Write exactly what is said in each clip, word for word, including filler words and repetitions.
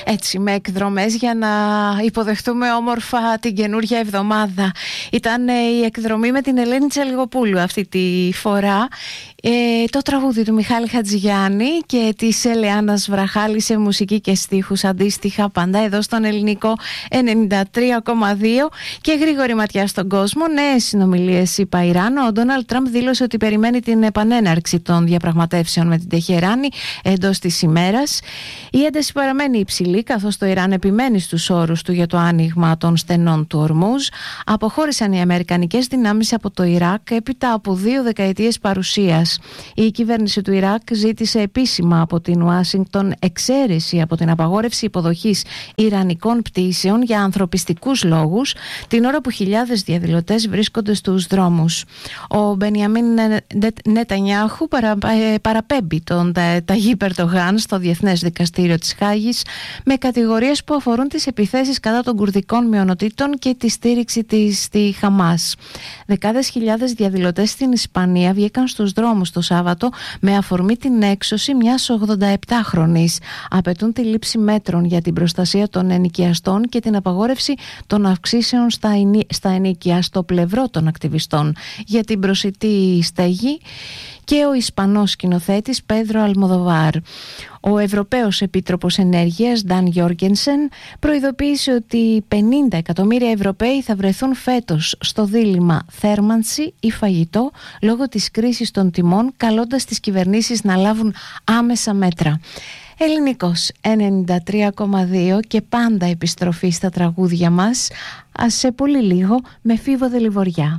έτσι με εκδρομές για να υποδεχτούμε όμορφα την καινούργια εβδομάδα. Ήταν η εκδρομή με την Ελένη Τσαλιγοπούλου αυτή τη φορά. Ε, το τραγούδι του Μιχάλη Χατζηγιάννη και της Ελεάνας Βραχάλη σε μουσική και στίχους αντίστοιχα πάντα εδώ στον Ελληνικό ενενήντα τρία κόμμα δύο. Και γρήγορη ματιά στον κόσμο. Νέες συνομιλίες είπα Ιράν. Ο Ντόναλντ Τραμπ δήλωσε ότι περιμένει την επανέναρξη των διαπραγματεύσεων με την Τεχεράνη εντός της ημέρας. Η ένταση παραμένει υψηλή καθώς το Ιράν επιμένει στους όρους του για το άνοιγμα των στενών του Ορμούζ. Αποχώρησαν οι αμερικανικές δυνάμεις από το Ιράκ έπειτα από δύο δεκαετίες παρουσίας. Η κυβέρνηση του Ιράκ ζήτησε επίσημα από την Ουάσιγκτον εξαίρεση από την απαγόρευση υποδοχής ιρανικών πτήσεων για ανθρωπιστικούς λόγους, την ώρα που χιλιάδες διαδηλωτές βρίσκονται στους δρόμους. Ο Μπενιαμίν Νετανιάχου παρα, παραπέμπει τον Ταγίπ Ερντογάν στο Διεθνές Δικαστήριο της Χάγης με κατηγορίες που αφορούν τις επιθέσεις κατά των κουρδικών μειονοτήτων και τη στήριξη της στη Χαμάς. Δεκάδες χιλιάδες διαδηλωτές στην Ισπανία βγήκαν στους δρόμους το Σάββατο με αφορμή την έξωση μιας ογδονταεπτάχρονης. Απαιτούν τη λήψη μέτρων για την προστασία των ενοικιαστών και την απαγόρευση των αυξήσεων στα, ενί... στα ενοίκια στο πλευρό των ακτιβιστών για την προσιτή στέγη και ο Ισπανός σκηνοθέτης Πέδρο Αλμοδοβάρ. Ο Ευρωπαίος Επίτροπος Ενέργειας Νταν Γιόργενσεν προειδοποίησε ότι πενήντα εκατομμύρια Ευρωπαίοι θα βρεθούν φέτος στο δίλημμα θέρμανση ή φαγητό λόγω της κρίσης των τιμών, καλώντας τις κυβερνήσεις να λάβουν άμεσα μέτρα. Ελληνικός ενενήντα τρία κόμμα δύο και πάντα επιστροφή στα τραγούδια μας. Ας σε πολύ λίγο με Φίβο Δελιβοριά.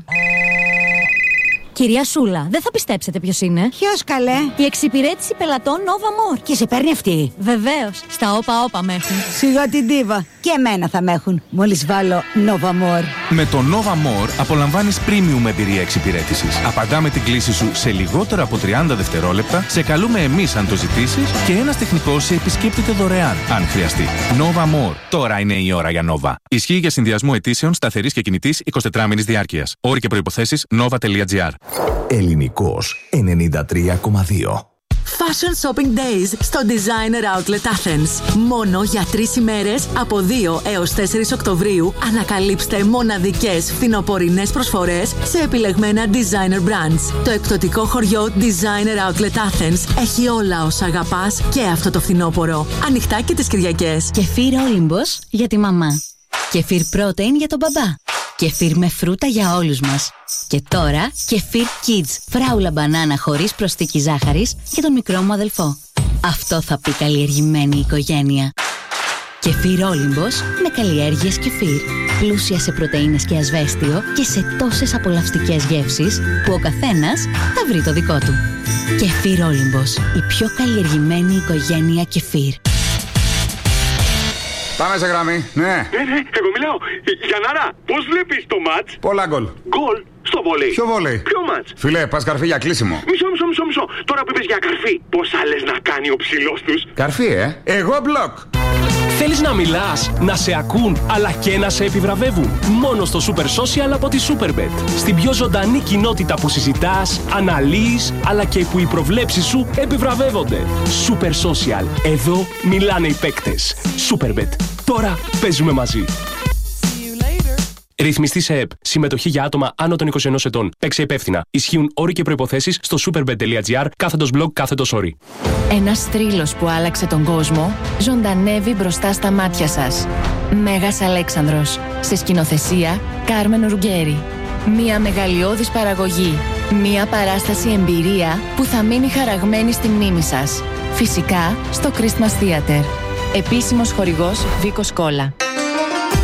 Κυρία Σούλα, δεν θα πιστέψετε ποιος είναι. Ποιος καλέ? Η εξυπηρέτηση πελατών Nova More. Και σε παίρνει αυτή? Βεβαίως, στα όπα όπα με έχουν. Σιγά την ντίβα. Και εμένα θα με έχουν, μόλις βάλω Nova More. Με το Nova More απολαμβάνεις premium εμπειρία εξυπηρέτησης. Απαντάμε την κλήση σου σε λιγότερα από τριάντα δευτερόλεπτα, σε καλούμε εμείς αν το ζητήσεις και ένας τεχνικός σε επισκέπτεται δωρεάν αν χρειαστεί. Nova More. Τώρα είναι η ώρα για Nova. Ισχύει για συνδυασμό αιτήσεων σταθερής και κινητής εικοσιτετράμηνης διάρκειας. Όροι και προϋποθέσεις nova.gr. Ελληνικός ενενήντα τρία κόμμα δύο. Fashion Shopping Days στο Designer Outlet Athens. Μόνο για τρεις ημέρες από δύο έως τέσσερις Οκτωβρίου ανακαλύψτε μοναδικές φθινοπορεινές προσφορές σε επιλεγμένα designer brands. Το εκπτωτικό χωριό Designer Outlet Athens έχει όλα όσα αγαπάς και αυτό το φθινόπωρο. Ανοιχτά και τις Κυριακές. Κεφίρ Όλυμπος για τη μαμά. Κεφίρ Protein για τον μπαμπά. Κεφίρ με φρούτα για όλους μας. Και τώρα Κεφίρ Kids, φράουλα μπανάνα χωρίς προσθήκη ζάχαρης για τον μικρό μου αδελφό. Αυτό θα πει καλλιεργημένη οικογένεια. Κεφίρ Όλυμπος με καλλιέργειες κεφίρ. Πλούσια σε πρωτεΐνες και ασβέστιο και σε τόσες απολαυστικές γεύσεις που ο καθένας θα βρει το δικό του. Κεφίρ Όλυμπος, η πιο καλλιεργημένη οικογένεια κεφίρ. Πάμε σε γραμμή, ναι. Ναι, ναι, εγώ μιλάω. Γιαννάρα, πώς βλέπεις το μάτς? Πολλά γκολ. Γκολ στο βόλεϊ. Ποιο βόλεϊ? Ποιο μάτς? Φιλέ, πας καρφί για κλείσιμο. Μισό, μισό, μισό, μισό. Τώρα που είπες για καρφί, πόσα λες να κάνει ο ψηλός τους? Καρφί, ε. Εγώ μπλοκ. Θέλεις να μιλάς, να σε ακούν, αλλά και να σε επιβραβεύουν? Μόνο στο Super Social από τη Superbet. Στην πιο ζωντανή κοινότητα που συζητάς, αναλύεις, αλλά και που οι προβλέψεις σου επιβραβεύονται. Super Social. Εδώ μιλάνε οι παίκτες. Superbet. Τώρα παίζουμε μαζί. Ρυθμιστή σε ΕΠ. Συμμετοχή για άτομα άνω των είκοσι ενός ετών. Παίξε υπεύθυνα. Ισχύουν όροι και προϋποθέσεις στο superbet.gr κάθετος blog κάθετος όροι. Ένας θρύλος που άλλαξε τον κόσμο ζωντανεύει μπροστά στα μάτια σας. Μέγας Αλέξανδρος. Σε σκηνοθεσία Κάρμεν Ρουγκέρι. Μια μεγαλειώδης παραγωγή. Μια παράσταση εμπειρία που θα μείνει χαραγμένη στη μνήμη σας. Φυσικά στο Christmas Theater. Επίσημος χορηγός Βίκος Κόλλα.